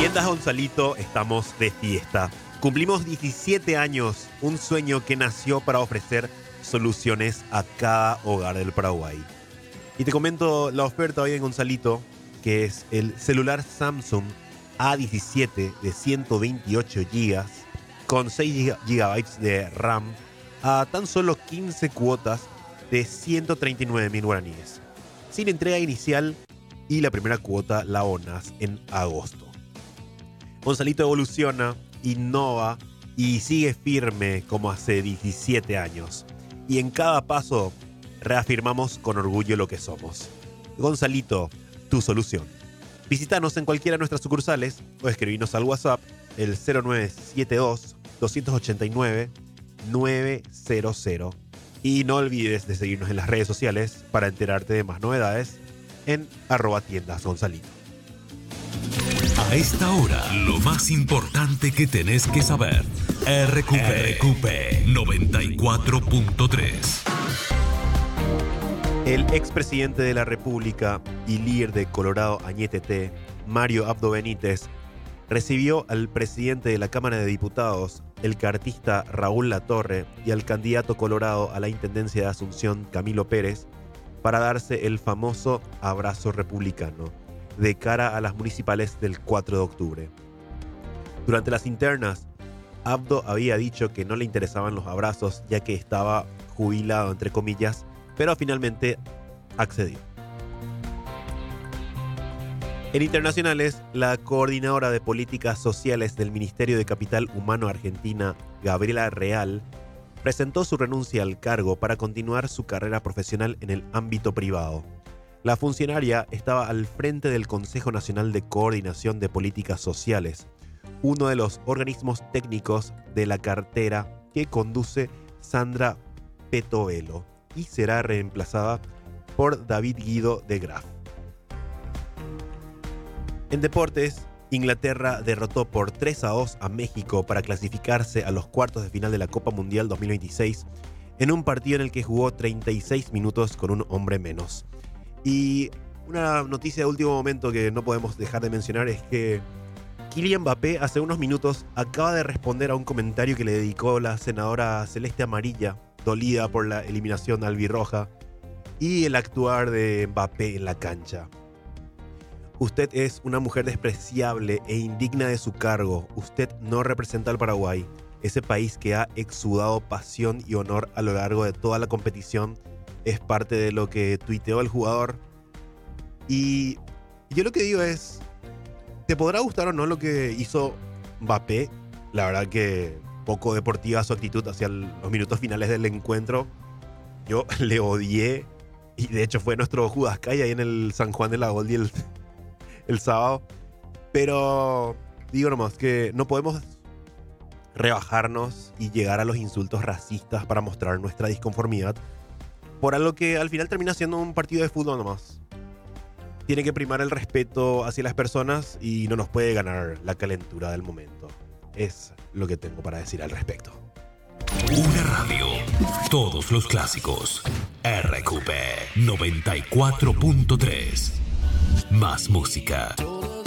Tiendas Gonzalito, estamos de fiesta. Cumplimos 17 años, un sueño que nació para ofrecer soluciones a cada hogar del Paraguay. Y te comento la oferta hoy en Gonzalito, que es el celular Samsung A17 de 128 GB con 6 GB de RAM a tan solo 15 cuotas de 139.000 guaraníes, sin entrega inicial, y la primera cuota la abonas en agosto. Gonzalito evoluciona, innova y sigue firme como hace 17 años. Y en cada paso reafirmamos con orgullo lo que somos. Gonzalito, tu solución. Visítanos en cualquiera de nuestras sucursales o escribinos al WhatsApp el 0972-289-900. Y no olvides de seguirnos en las redes sociales para enterarte de más novedades en @tiendasgonzalito. A esta hora, lo más importante que tenés que saber. RQP 94.3. El expresidente de la República y líder de Colorado Añetete, Mario Abdo Benítez, recibió al presidente de la Cámara de Diputados, el cartista Raúl Latorre, y al candidato colorado a la Intendencia de Asunción, Camilo Pérez, para darse el famoso abrazo republicano de cara a las municipales del 4 de octubre. Durante las internas, Abdo había dicho que no le interesaban los abrazos ya que estaba jubilado, entre comillas, pero finalmente accedió. En internacionales, la coordinadora de políticas sociales del Ministerio de Capital Humano Argentina, Gabriela Real, presentó su renuncia al cargo para continuar su carrera profesional en el ámbito privado. La funcionaria estaba al frente del Consejo Nacional de Coordinación de Políticas Sociales, uno de los organismos técnicos de la cartera que conduce Sandra Petovelo, y será reemplazada por David Guido de Graaf. En deportes, Inglaterra derrotó por 3-2 a México para clasificarse a los cuartos de final de la Copa Mundial 2026 en un partido en el que jugó 36 minutos con un hombre menos. Y una noticia de último momento que no podemos dejar de mencionar es que Kylian Mbappé hace unos minutos acaba de responder a un comentario que le dedicó la senadora Celeste Amarilla, dolida por la eliminación albirroja y el actuar de Mbappé en la cancha. Usted es una mujer despreciable e indigna de su cargo. Usted no representa al Paraguay, ese país que ha exudado pasión y honor a lo largo de toda la competición. Es parte de lo que tuiteó el jugador. Y yo lo que digo es, ¿te podrá gustar o no lo que hizo Mbappé? La verdad que poco deportiva su actitud hacia los minutos finales del encuentro. Yo le odié. Y de hecho fue nuestro Judascay ahí en el San Juan de la Goldi el sábado. Pero digo nomás que no podemos rebajarnos y llegar a los insultos racistas para mostrar nuestra disconformidad por algo que al final termina siendo un partido de fútbol nomás. Tiene que primar el respeto hacia las personas y no nos puede ganar la calentura del momento. Es lo que tengo para decir al respecto. Una radio. Todos los clásicos. RQP 94.3. Más música.